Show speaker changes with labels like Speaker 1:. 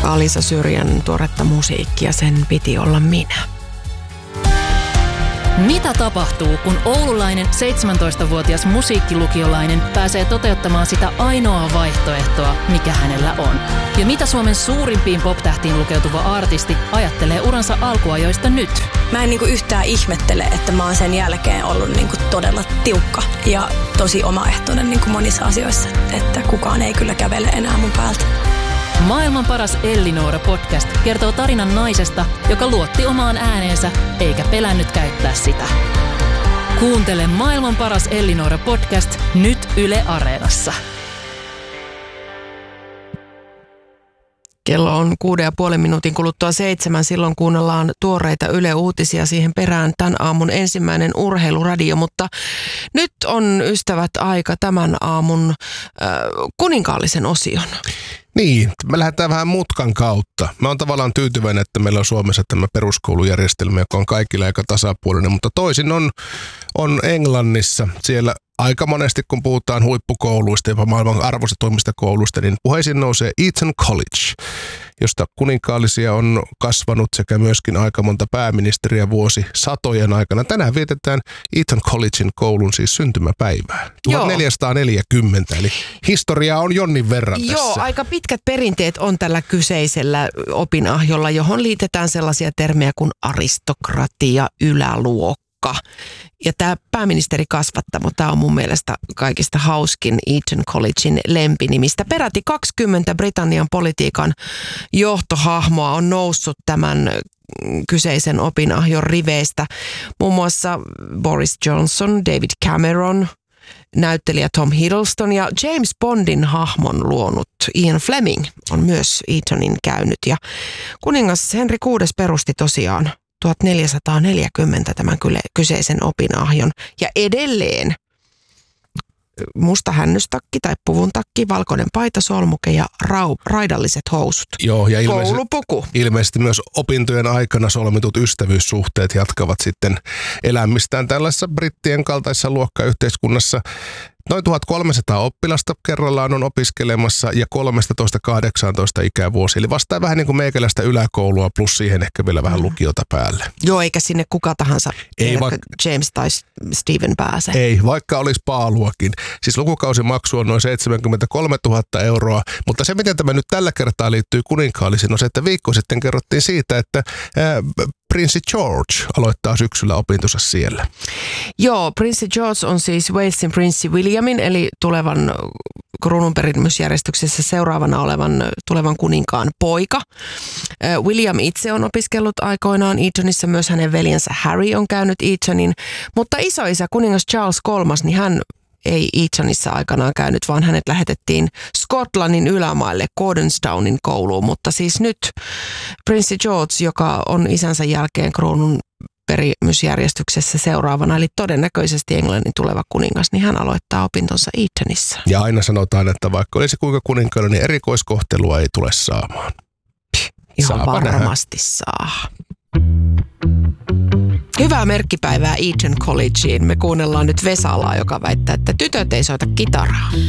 Speaker 1: Alisa Syrjän tuoretta musiikkia, sen piti olla minä.
Speaker 2: Mitä tapahtuu, kun oululainen 17-vuotias musiikkilukiolainen pääsee toteuttamaan sitä ainoaa vaihtoehtoa, mikä hänellä on? Ja mitä Suomen suurimpiin pop-tähtiin lukeutuva artisti ajattelee uransa alkuajoista nyt?
Speaker 3: Mä en yhtään ihmettele, että mä oon sen jälkeen ollut todella tiukka ja tosi omaehtoinen monissa asioissa, että kukaan ei kyllä kävele enää mun päältä.
Speaker 2: Maailman paras Ellinora podcast kertoo tarinan naisesta, joka luotti omaan ääneensä eikä pelännyt käyttää sitä. Kuuntele Maailman paras Ellinora podcast nyt Yle Areenassa.
Speaker 1: Kello on 6,5 minuutin kuluttua 7. Silloin kuunnellaan tuoreita Yle Uutisia, siihen perään tämän aamun ensimmäinen urheiluradio. Mutta nyt on, ystävät, aika tämän aamun kuninkaallisen osion.
Speaker 4: Niin, me lähdetään vähän mutkan kautta. Mä oon tavallaan tyytyväinen, että meillä on Suomessa tämä peruskoulujärjestelmä, joka on kaikilla aika tasapuolinen, mutta toisin on Englannissa. Siellä aika monesti, kun puhutaan huippukouluista, jopa maailman arvostetuimmista kouluista, niin puheisiin nousee Eton College, josta kuninkaallisia on kasvanut sekä myöskin aika monta pääministeriä satojen aikana. Tänään vietetään Eton Collegein koulun siis syntymäpäivää. 1440, eli historiaa on jonnin verran tässä.
Speaker 1: Joo, aika pitkät perinteet on tällä kyseisellä opinahjolla, johon liitetään sellaisia termejä kuin aristokratia, yläluokka. Ja tämä pääministerikasvattamo, tämä on mun mielestä kaikista hauskin Eton Collegein lempinimistä. Peräti 20 Britannian politiikan johtohahmoa on noussut tämän kyseisen opinahjon riveistä. Muun muassa Boris Johnson, David Cameron, näyttelijä Tom Hiddleston ja James Bondin hahmon luonut Ian Fleming on myös Etonin käynyt. Ja kuningas Henry VI perusti tosiaan 1440 tämän kyseisen opinahjon. Ja edelleen musta hännystakki tai puvuntakki, valkoinen paita, solmuke ja raidalliset housut.
Speaker 4: Joo, ja
Speaker 1: koulupuku.
Speaker 4: Ilmeisesti myös opintojen aikana solmitut ystävyyssuhteet jatkavat sitten elämistään tällaisessa brittien kaltaisessa luokkayhteiskunnassa. Noin 1300 oppilasta kerrallaan on opiskelemassa ja 13-18 ikävuosi. Eli vastaa vähän niin kuin meikäläistä yläkoulua plus siihen ehkä vielä vähän lukiota päälle.
Speaker 1: Joo, eikä sinne kuka tahansa, James tai Stephen pääse.
Speaker 4: Ei, vaikka olisi paaluakin. Siis lukukausimaksu on noin 73 000 €, mutta se miten tämä nyt tällä kertaa liittyy kuninkaallisiin on se, että viikko sitten kerrottiin siitä, että prinssi George aloittaa syksyllä opintonsa siellä.
Speaker 1: Joo, prinssi George on siis Walesin prinssi Williamin, eli tulevan kruununperimysjärjestyksessä seuraavana olevan tulevan kuninkaan poika. William itse on opiskellut aikoinaan Etonissa, myös hänen veljensä Harry on käynyt Etonin, mutta isoisä kuningas Charles III, niin hän ei Etonissa aikanaan käynyt, vaan hänet lähetettiin Skotlannin ylämaille Gordonstownin kouluun, mutta siis nyt prinssi George, joka on isänsä jälkeen kruunun perimysjärjestyksessä seuraavana, eli todennäköisesti Englannin tuleva kuningas, niin hän aloittaa opintonsa Etonissa.
Speaker 4: Ja aina sanotaan, että vaikka olisi kuinka kuninkaallinen, niin erikoiskohtelua ei tule saamaan.
Speaker 1: Ihan varmasti saa. Hyvää merkkipäivää Eton Collegeen. Me kuunnellaan nyt Vesalaa, joka väittää, että tytöt ei soita kitaraa.